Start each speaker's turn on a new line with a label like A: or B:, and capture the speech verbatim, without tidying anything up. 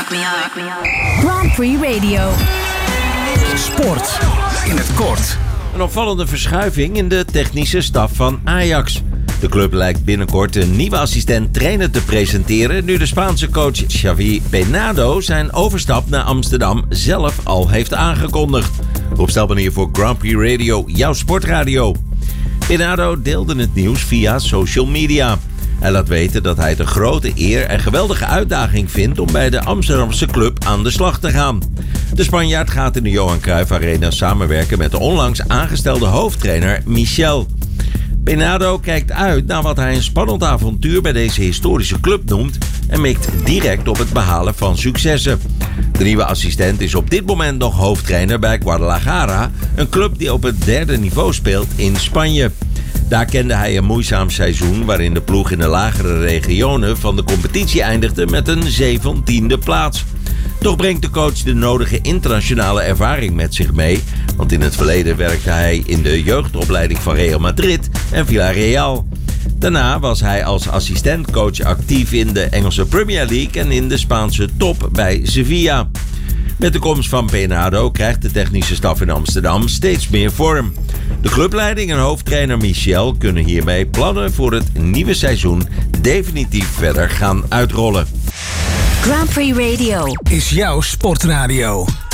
A: Grand Prix Radio.
B: Sport in het kort.
C: Een opvallende verschuiving in de technische staf van Ajax. De club lijkt binnenkort een nieuwe assistent-trainer te presenteren, nu de Spaanse coach Xavi Bernardo zijn overstap naar Amsterdam zelf al heeft aangekondigd. Rob Stelman hier voor Grand Prix Radio, jouw sportradio. Bernardo deelde het nieuws via social media. Hij laat weten dat hij het een grote eer en geweldige uitdaging vindt om bij de Amsterdamse club aan de slag te gaan. De Spanjaard gaat in de Johan Cruijff Arena samenwerken met de onlangs aangestelde hoofdtrainer Michel. Bernardo kijkt uit naar wat hij een spannend avontuur bij deze historische club noemt en mikt direct op het behalen van successen. De nieuwe assistent is op dit moment nog hoofdtrainer bij Guadalajara, een club die op het derde niveau speelt in Spanje. Daar kende hij een moeizaam seizoen waarin de ploeg in de lagere regionen van de competitie eindigde met een zeventiende plaats. Toch brengt de coach de nodige internationale ervaring met zich mee, want in het verleden werkte hij in de jeugdopleiding van Real Madrid en Villarreal. Daarna was hij als assistentcoach actief in de Engelse Premier League en in de Spaanse top bij Sevilla. Met de komst van Bernardo krijgt de technische staf in Amsterdam steeds meer vorm. De clubleiding en hoofdtrainer Michel kunnen hiermee plannen voor het nieuwe seizoen definitief verder gaan uitrollen.
A: Grand Prix Radio
B: Is jouw sportradio.